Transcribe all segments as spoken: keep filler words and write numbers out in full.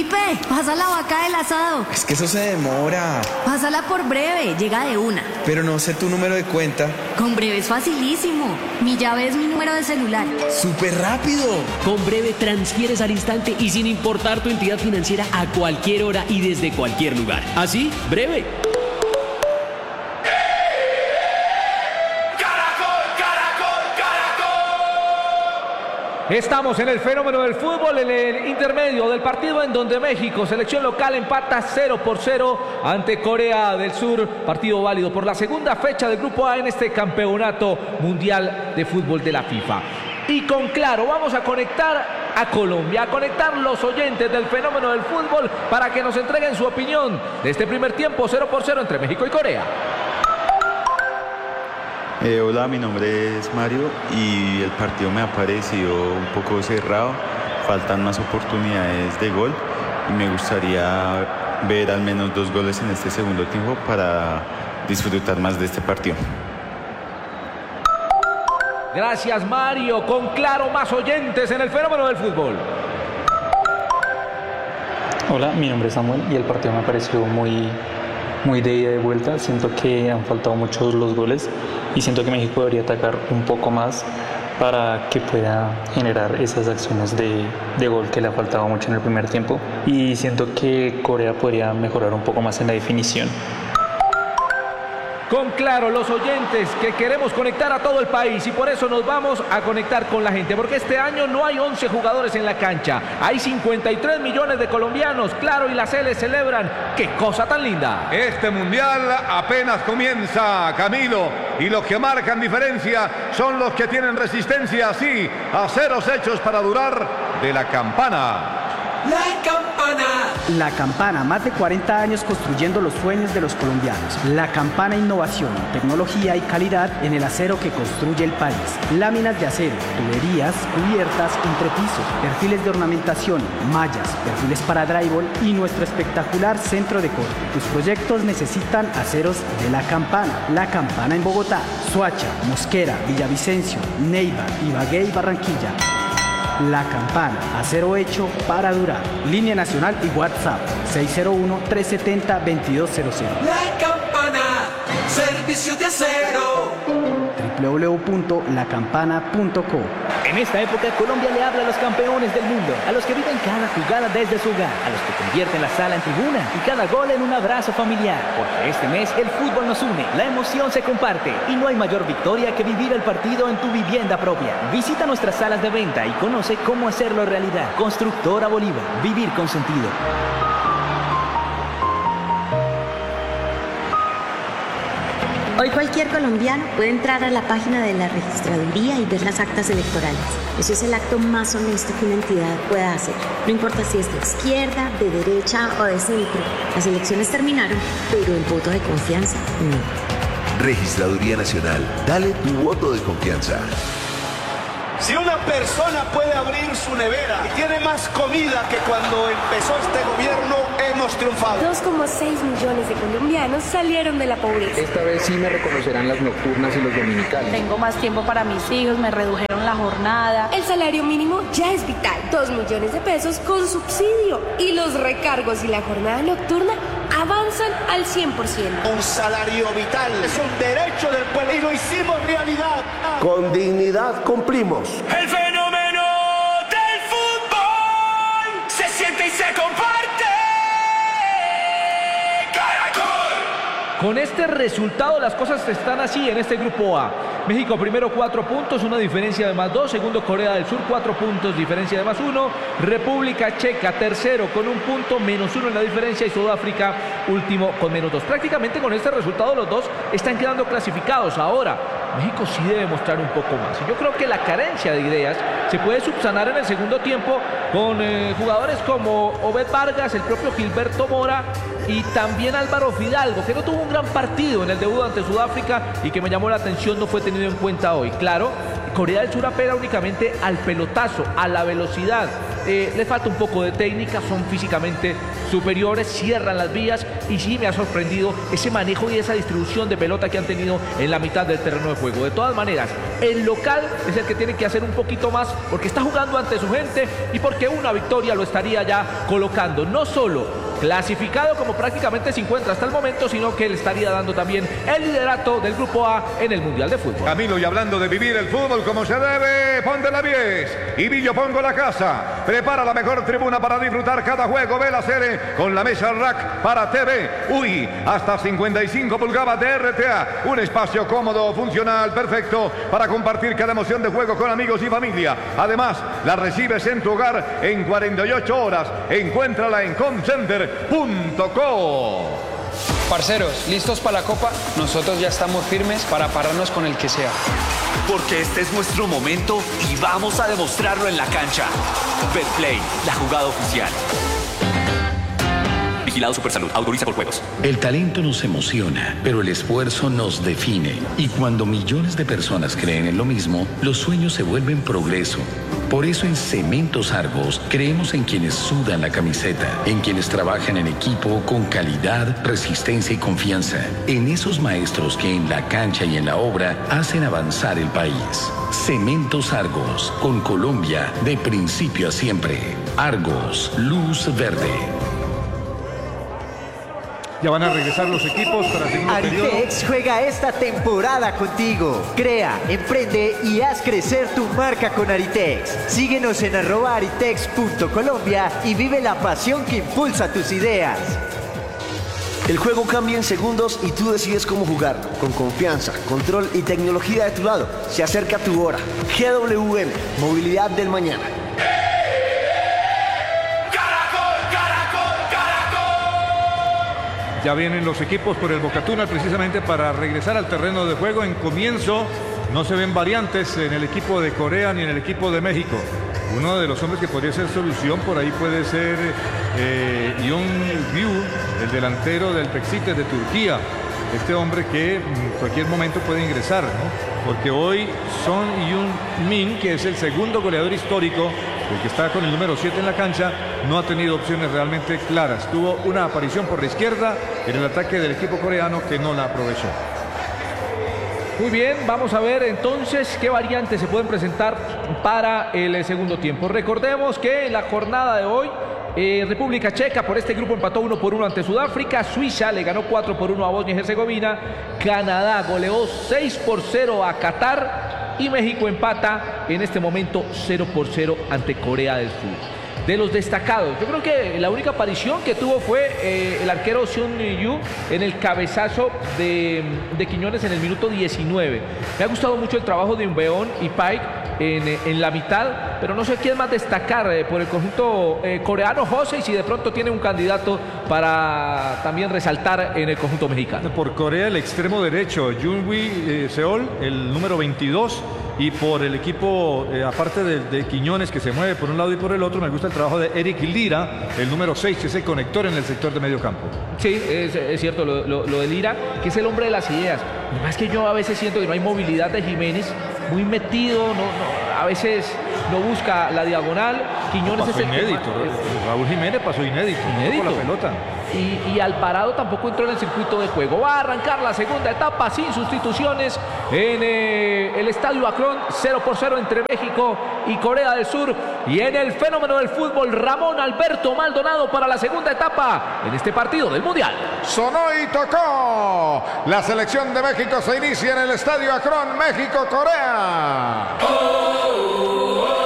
Pipe, pasa la vaca del asado. Es que eso se demora. Pásala por Breve, llega de una. Pero no sé tu número de cuenta. Con Breve es facilísimo. Mi llave es mi número de celular. ¡Súper rápido! Con Breve transfieres al instante y sin importar tu entidad financiera a cualquier hora y desde cualquier lugar. Así, Breve. Estamos en el fenómeno del fútbol, en el intermedio del partido en donde México, selección local, empata cero por cero ante Corea del Sur. Partido válido por la segunda fecha del Grupo A en este campeonato mundial de fútbol de la FIFA. Y con Claro vamos a conectar a Colombia, a conectar los oyentes del fenómeno del fútbol para que nos entreguen su opinión de este primer tiempo cero por cero entre México y Corea. Eh, hola, mi nombre es Mario y el partido me ha parecido un poco cerrado, faltan más oportunidades de gol y me gustaría ver al menos dos goles en este segundo tiempo para disfrutar más de este partido. Gracias, Mario. Con Claro, más oyentes en el fenómeno del fútbol. Hola, mi nombre es Samuel y el partido me pareció muy, muy de ida y de vuelta. Siento que han faltado muchos los goles y siento que México debería atacar un poco más para que pueda generar esas acciones de, de gol que le ha faltado mucho en el primer tiempo. Y siento que Corea podría mejorar un poco más en la definición. Con Claro, los oyentes que queremos conectar a todo el país y por eso nos vamos a conectar con la gente, porque este año no hay once jugadores en la cancha, hay cincuenta y tres millones de colombianos. Claro y la Cele celebran. ¡Qué cosa tan linda! Este mundial apenas comienza, Camilo, y los que marcan diferencia son los que tienen resistencia, sí, a ceros hechos para durar, de La Campana. La Campana. La Campana, más de cuarenta años construyendo los sueños de los colombianos. La Campana, innovación, tecnología y calidad en el acero que construye el país. Láminas de acero, tuberías, cubiertas, entrepiso, perfiles de ornamentación, mallas, perfiles para drywall y nuestro espectacular centro de corte. Tus proyectos necesitan aceros de La Campana. La Campana en Bogotá, Soacha, Mosquera, Villavicencio, Neiva, Ibagué y Barranquilla. La Campana, acero hecho para durar. Línea nacional y WhatsApp seis cero uno, tres siete cero, dos dos cero cero. La Campana, servicio de acero. doble u doble u doble u punto la campana punto co. En esta época, Colombia le habla a los campeones del mundo, a los que viven cada jugada desde su hogar, a los que convierten la sala en tribuna y cada gol en un abrazo familiar. Porque este mes el fútbol nos une, la emoción se comparte y no hay mayor victoria que vivir el partido en tu vivienda propia. Visita nuestras salas de venta y conoce cómo hacerlo realidad. Constructora Bolívar, vivir con sentido. Hoy cualquier colombiano puede entrar a la página de la registraduría y ver las actas electorales. Eso es el acto más honesto que una entidad pueda hacer. No importa si es de izquierda, de derecha o de centro. Las elecciones terminaron, pero el voto de confianza no. Registraduría Nacional. Dale tu voto de confianza. Si una persona puede abrir su nevera y tiene más comida que cuando empezó este gobierno, hemos triunfado. dos coma seis millones de colombianos salieron de la pobreza. Esta vez sí me reconocerán las nocturnas y los dominicales. Tengo más tiempo para mis hijos, me redujeron la jornada. El salario mínimo ya es vital. dos millones de pesos con subsidio. Y los recargos y la jornada nocturna avanzan al cien por ciento. Un salario vital es un derecho del pueblo y lo hicimos realidad. Con dignidad cumplimos. El fenómeno del fútbol se siente y se comparte. Caracol. Con este resultado las cosas están así en este grupo A. México primero cuatro puntos, una diferencia de más dos. Segundo Corea del Sur cuatro puntos, diferencia de más uno. República Checa tercero con un punto, menos uno en la diferencia. Y Sudáfrica último con menos dos. Prácticamente con este resultado los dos están quedando clasificados. Ahora México sí debe mostrar un poco más. Y yo creo que la carencia de ideas se puede subsanar en el segundo tiempo con eh, jugadores como Obed Vargas, el propio Gilberto Mora y también Álvaro Fidalgo, que no tuvo un gran partido en el debut ante Sudáfrica y que me llamó la atención, no fue tenido en cuenta hoy. Claro, Corea del Sur apela únicamente al pelotazo, a la velocidad. eh, les falta un poco de técnica, son físicamente superiores, cierran las vías y sí me ha sorprendido ese manejo y esa distribución de pelota que han tenido en la mitad del terreno de juego. De todas maneras, el local es el que tiene que hacer un poquito más porque está jugando ante su gente y porque una victoria lo estaría ya colocando, no solo clasificado como prácticamente se encuentra hasta el momento, sino que le estaría dando también el liderato del Grupo A en el Mundial de Fútbol. Camilo, y hablando de vivir el fútbol como se debe, ponte la diez y Villo Pongo la casa. Prepara la mejor tribuna para disfrutar cada juego. Ve la serie con la mesa rack para T V. Uy, hasta cincuenta y cinco pulgadas de R T A. Un espacio cómodo, funcional, perfecto para compartir cada emoción de juego con amigos y familia. Además, la recibes en tu hogar en cuarenta y ocho horas. Encuéntrala en comcenter punto co. Parceros, ¿listos para la Copa? Nosotros ya estamos firmes para pararnos con el que sea. Porque este es nuestro momento y vamos a demostrarlo en la cancha. Betplay, la jugada oficial. Vigilado Supersalud, autoriza por juegos. El talento nos emociona, pero el esfuerzo nos define. Y cuando millones de personas creen en lo mismo, los sueños se vuelven progreso. Por eso en Cementos Argos creemos en quienes sudan la camiseta, en quienes trabajan en equipo con calidad, resistencia y confianza, en esos maestros que en la cancha y en la obra hacen avanzar el país. Cementos Argos, con Colombia de principio a siempre. Argos, luz verde. Ya van a regresar los equipos para el segundo periodo. Aritex juega esta temporada contigo. Crea, emprende y haz crecer tu marca con Aritex. Síguenos en arroba aritex punto colombia y vive la pasión que impulsa tus ideas. El juego cambia en segundos y tú decides cómo jugar. Con confianza, control y tecnología de tu lado. Se acerca tu hora. G W M, movilidad del mañana. Ya vienen los equipos por el Bocatuna precisamente para regresar al terreno de juego. En comienzo no se ven variantes en el equipo de Corea ni en el equipo de México. Uno de los hombres que podría ser solución por ahí puede ser eh, Yoon Gyu, el delantero del Beşiktaş de Turquía. Este hombre que en cualquier momento puede ingresar, ¿no? Porque hoy Son Heung-min, que es el segundo goleador histórico, el que está con el número siete en la cancha, no ha tenido opciones realmente claras. Tuvo una aparición por la izquierda en el ataque del equipo coreano que no la aprovechó. Muy bien, vamos a ver entonces qué variantes se pueden presentar para el segundo tiempo. Recordemos que en la jornada de hoy, eh, República Checa por este grupo empató uno por uno ante Sudáfrica, Suiza le ganó cuatro por uno a Bosnia y Herzegovina, Canadá goleó seis por cero a Qatar y México empata en este momento cero por cero ante Corea del Sur. De los destacados, yo creo que la única aparición que tuvo fue eh, el arquero Seung Yu en el cabezazo de, de Quiñones en el minuto diecinueve. Me ha gustado mucho el trabajo de Umbeón y Pike en, en la mitad, pero no sé quién más destacar eh, por el conjunto eh, coreano, José, y si de pronto tiene un candidato para también resaltar en el conjunto mexicano. Por Corea, el extremo derecho, Jungwi eh, Seol, el número veintidós. Y por el equipo, eh, aparte de, de Quiñones, que se mueve por un lado y por el otro, me gusta el trabajo de Eric Lira, el número seis, que es el conector en el sector de medio campo. Sí, es, es cierto, lo, lo, lo de Lira, que es el hombre de las ideas. Más que yo a veces siento que no hay movilidad de Jiménez, muy metido, no, no, a veces no busca la diagonal. Quiñones pasó es el inédito, que... Raúl Jiménez pasó inédito, inédito. Por la pelota. Y, y Alvarado tampoco entró en el circuito de juego. Va a arrancar la segunda etapa sin sustituciones en eh, el Estadio Akron, cero por cero entre México y Corea del Sur. Y en el fenómeno del fútbol, Ramón Alberto Maldonado para la segunda etapa en este partido del Mundial. Sonó y tocó. La selección de México se inicia en el Estadio Akron, México-Corea. Oh, oh, oh.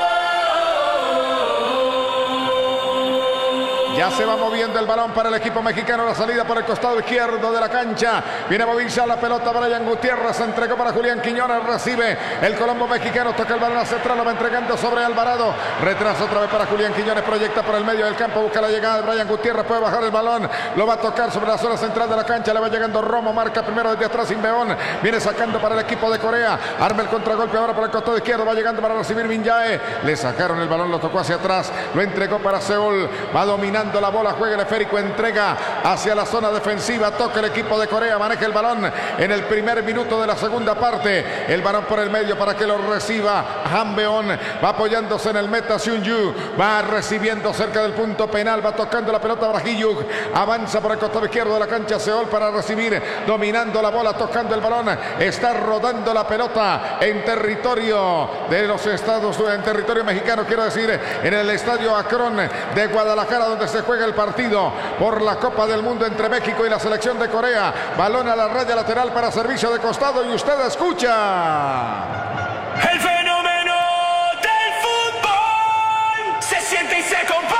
Ya se va moviendo el balón para el equipo mexicano. La salida por el costado izquierdo de la cancha. Viene a movilizar la pelota. Brian Gutiérrez se entregó para Julián Quiñones. Recibe el Colombo mexicano. Toca el balón hacia atrás. Lo va entregando sobre Alvarado. Retrasa otra vez para Julián Quiñones. Proyecta por el medio del campo. Busca la llegada de Brian Gutiérrez. Puede bajar el balón. Lo va a tocar sobre la zona central de la cancha. Le va llegando Romo. Marca primero desde atrás Inbeón. Viene sacando para el equipo de Corea. Arma el contragolpe ahora por el costado izquierdo. Va llegando para recibir Min Jae. Le sacaron el balón. Lo tocó hacia atrás. Lo entregó para Seúl. Va dominando la bola, juega el esférico, entrega hacia la zona defensiva, toca el equipo de Corea, maneja el balón en el primer minuto de la segunda parte, el balón por el medio para que lo reciba Hambeón. Va apoyándose en el meta Syunju. Va recibiendo cerca del punto penal. Va tocando la pelota Brahiyuk. Avanza por el costado izquierdo de la cancha Seol para recibir. Dominando la bola, tocando el balón. Está rodando la pelota en territorio de los Estados Unidos, en territorio mexicano, quiero decir, en el estadio Akron de Guadalajara, donde se juega el partido por la Copa del Mundo entre México y la selección de Corea. Balón a la raya lateral para servicio de costado y usted escucha. El fenómeno del fútbol se siente y se comparte.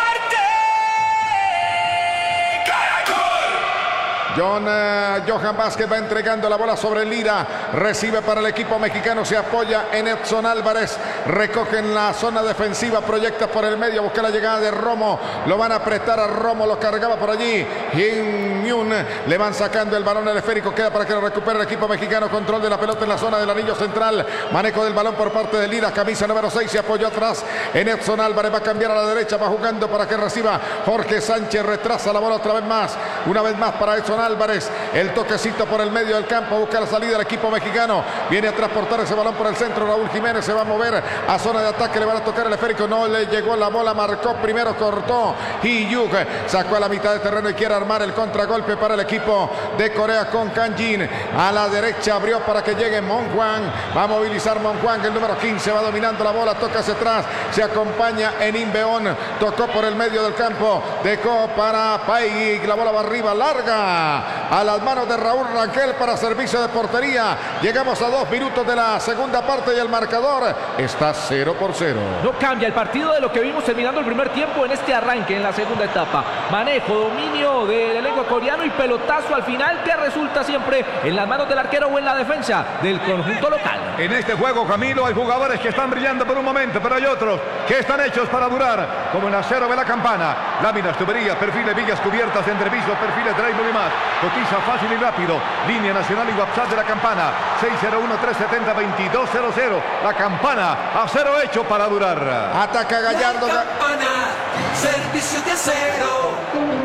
John, uh, Johan Vázquez va entregando la bola sobre Lira. Recibe para el equipo mexicano. Se apoya en Edson Álvarez. Recoge en la zona defensiva. Proyecta por el medio. Busca la llegada de Romo. Lo van a apretar a Romo. Lo cargaba por allí. Jin Myun. Le van sacando el balón. El esférico queda para que lo recupere el equipo mexicano. Control de la pelota en la zona del anillo central. Manejo del balón por parte de Lira. Camisa número seis. Se apoyó atrás en Edson Álvarez. Va a cambiar a la derecha. Va jugando para que reciba Jorge Sánchez. Retrasa la bola otra vez más. Una vez más para Edson Álvarez. Álvarez, el toquecito por el medio del campo, busca la salida del equipo mexicano, viene a transportar ese balón por el centro. Raúl Jiménez se va a mover a zona de ataque, le van a tocar el esférico, no le llegó la bola, marcó primero, cortó Hee-Yuk, sacó a la mitad de terreno y quiere armar el contragolpe para el equipo de Corea con Kang-jin. A la derecha abrió para que llegue Mon Hwan, va a movilizar Mon Hwan, el número quince, va dominando la bola, toca hacia atrás, se acompaña en Inbeón, tocó por el medio del campo, dejó para Pai, la bola va arriba, larga a las manos de Raúl Rangel para servicio de portería. Llegamos a dos minutos de la segunda parte y el marcador está cero por cero. No cambia el partido de lo que vimos terminando el primer tiempo en este arranque en la segunda etapa. Manejo, dominio del elenco coreano y pelotazo al final que resulta siempre en las manos del arquero o en la defensa del conjunto local. En este juego, Camilo, hay jugadores que están brillando por un momento, pero hay otros que están hechos para durar, como el acero de la campana. Láminas, tuberías, perfiles, vigas cubiertas, entrepisos, perfiles, drywall y más. Cotiza fácil y rápido. Línea nacional y WhatsApp de la campana. seis cero uno, tres siete cero, dos dos cero cero. La campana, acero hecho para durar. Ataca Gallardo. La campana, servicio de acero.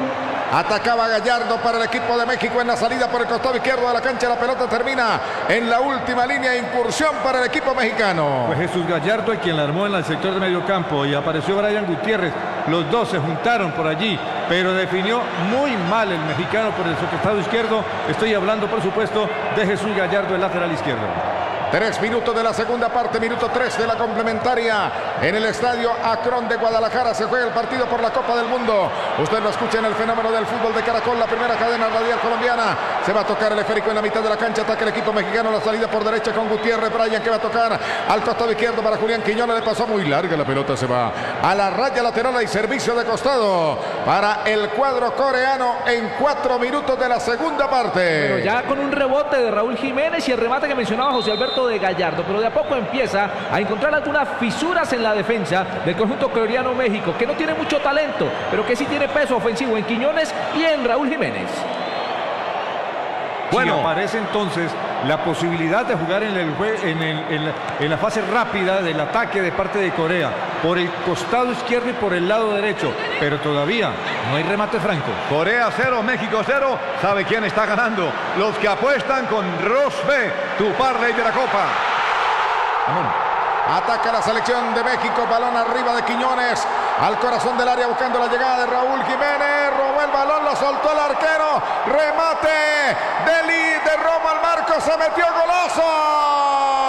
Atacaba Gallardo para el equipo de México en la salida por el costado izquierdo de la cancha. La pelota termina en la última línea. Incursión para el equipo mexicano. Fue Jesús Gallardo quien la armó en el sector de medio campo y apareció Brian Gutiérrez. Los dos se juntaron por allí, pero definió muy mal el mexicano por el costado izquierdo. Estoy hablando, por supuesto, de Jesús Gallardo, el lateral izquierdo. Tres minutos de la segunda parte, minuto tres de la complementaria. En el estadio Akron de Guadalajara se juega el partido por la Copa del Mundo. Usted lo escucha en el fenómeno del fútbol de Caracol, la primera cadena radial colombiana. Se va a tocar el esférico en la mitad de la cancha. Ataca el equipo mexicano, la salida por derecha con Gutiérrez. Brian que va a tocar al costado izquierdo para Julián Quiñones. Le pasó muy larga la pelota, se va a la raya lateral y servicio de costado para el cuadro coreano en cuatro minutos de la segunda parte. Pero ya con un rebote de Raúl Jiménez y el remate que mencionaba José Alberto de Gallardo, pero de a poco empieza a encontrar algunas fisuras en la defensa del conjunto coreano México, que no tiene mucho talento, pero que sí tiene peso ofensivo en Quiñones y en Raúl Jiménez. Bueno, sí, aparece entonces la posibilidad de jugar en, el, en, el, en, la, en la fase rápida del ataque de parte de Corea, por el costado izquierdo y por el lado derecho, pero todavía no hay remate franco. Corea cero, México cero. ¿Sabe quién está ganando? Los que apuestan con Rosbe, tu parlay de la Copa. Vamos. Ataca la selección de México, balón arriba de Quiñones, al corazón del área buscando la llegada de Raúl Jiménez, robó el balón, lo soltó el arquero, remate de, Lee, de Romo al marco, se metió golazo.